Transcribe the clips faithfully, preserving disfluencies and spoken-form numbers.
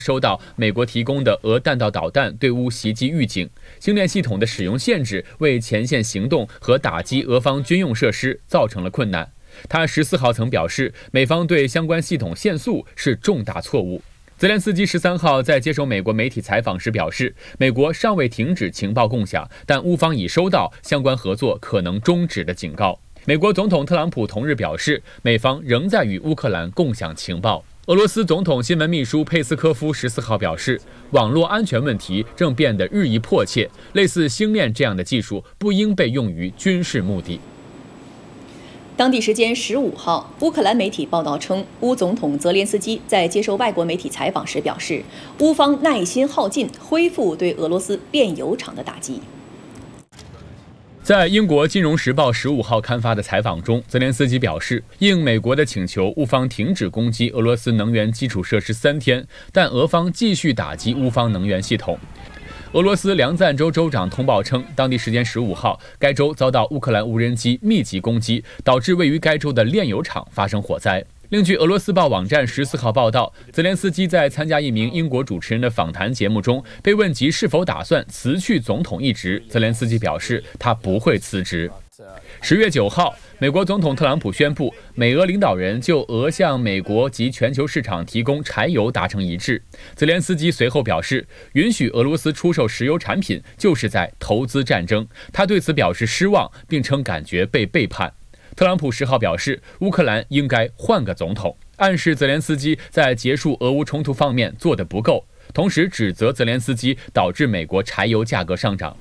收到美国提供的俄弹道导弹对乌袭击预警，星链系统的使用限制为前线行动和打击俄方军用设施造成了困难。他十四号曾表示，美方对相关系统限速是重大错误。泽连斯基十三号在接受美国媒体采访时表示，美国尚未停止情报共享，但乌方已收到相关合作可能终止的警告。美国总统特朗普同日表示，美方仍在与乌克兰共享情报。俄罗斯总统新闻秘书佩斯科夫十四号表示，网络安全问题正变得日益迫切，类似星链这样的技术不应被用于军事目的。 当地时间十五号，乌克兰媒体报道称，乌总统泽连斯基在接受外国媒体采访时表示，乌方耐心耗尽，恢复对俄罗斯炼油厂的打击。 在英国《金融时报》十五号刊发的采访中，泽连斯基表示，应美国的请求，乌方停止攻击俄罗斯能源基础设施三天，但俄方继续打击乌方能源系统。俄罗斯梁赞州州长通报称，当地时间十五号，该州遭到乌克兰无人机密集攻击，导致位于该州的炼油厂发生火灾。另据俄罗斯报网站十四号报道，泽连斯基在参加一名英国主持人的访谈节目中，被问及是否打算辞去总统一职，泽连斯基表示他不会辞职。十月九号，美国总统特朗普宣布，美俄领导人就俄向美国及全球市场提供柴油达成一致。泽连斯基随后表示，允许俄罗斯出售石油产品就是在投资战争，他对此表示失望，并称感觉被背叛。特朗普十号表示，乌克兰应该换个总统，暗示泽连斯基在结束俄乌冲突方面做得不够，同时指责泽连斯基导致美国柴油价格上涨。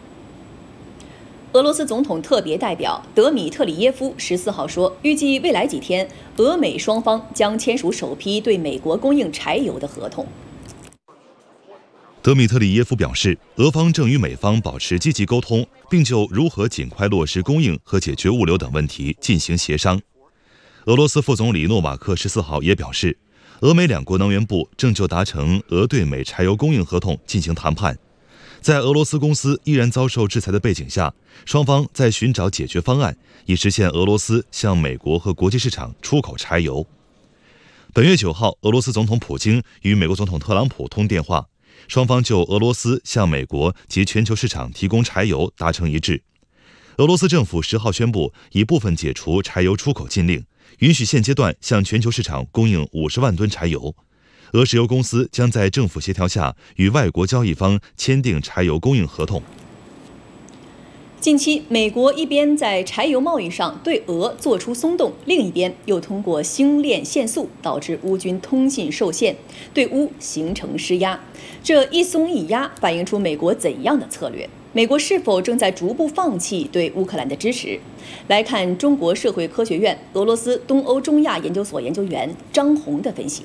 俄罗斯总统特别代表德米特里耶夫十四号说，预计未来几天，俄美双方将签署首批对美国供应柴油的合同。 德米特里耶夫表示，俄方正与美方保持积极沟通，并就如何尽快落实供应和解决物流等问题进行协商。俄罗斯副总理诺瓦克十四号也表示，俄美两国能源部正就达成俄对美柴油供应合同进行谈判。在俄罗斯公司依然遭受制裁的背景下，双方在寻找解决方案，以实现俄罗斯向美国和国际市场出口柴油。本月九号，俄罗斯总统普京与美国总统特朗普通电话，双方就俄罗斯向美国及全球市场提供柴油达成一致。俄罗斯政府十号宣布，已部分解除柴油出口禁令，允许现阶段向全球市场供应五十万吨柴油。俄石油公司将在政府协调下与外国交易方签订柴油供应合同。 近期，美国一边在柴油贸易上对俄做出松动，另一边又通过星链限速导致乌军通信受限，对乌形成施压。这一松一压，反映出美国怎样的策略？美国是否正在逐步放弃对乌克兰的支持？来看中国社会科学院俄罗斯东欧中亚研究所研究员张红的分析。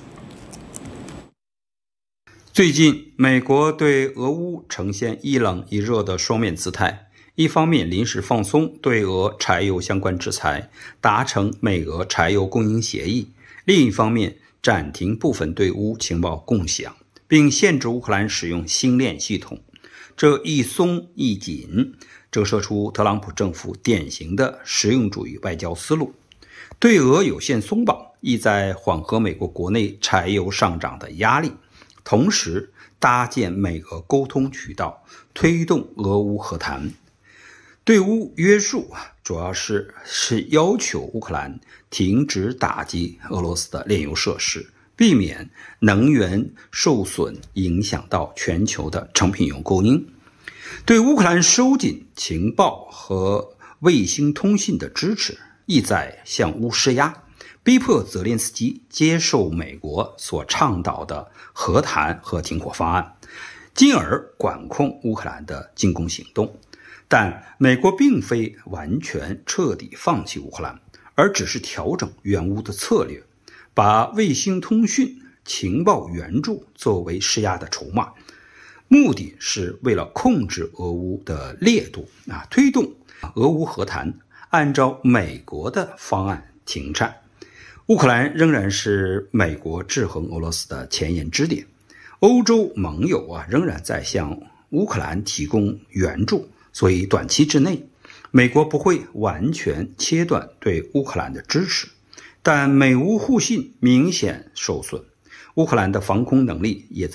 最近，美国对俄乌呈现一冷一热的双面姿态。一方面临时放松对俄柴油相关制裁，达成美俄柴油供应协议；另一方面暂停部分对乌情报共享，并限制乌克兰使用星链系统。这一松一紧，折射出特朗普政府典型的实用主义外交思路。对俄有限松绑，意在缓和美国国内柴油上涨的压力，同时搭建美俄沟通渠道，推动俄乌和谈。对乌约束主要是是要求乌克兰停止打击俄罗斯的炼油设施，避免能源受损影响到全球的成品油供应。对乌克兰收紧情报和卫星通信的支持，意在向乌施压，逼迫泽连斯基接受美国所倡导的和谈和停火方案，进而管控乌克兰的进攻行动。但美国并非完全彻底放弃乌克兰，而只是调整援乌的策略，把卫星通讯、情报援助作为施压的筹码，目的是为了控制俄乌的烈度，啊，推动俄乌和谈按照美国的方案停战。乌克兰仍然是美国制衡俄罗斯的前沿支点，欧洲盟友啊仍然在向乌克兰提供援助。所以短期之内，美国不会完全切断对乌克兰的支持，但美乌互信明显受损。 乌克兰的防空能力也在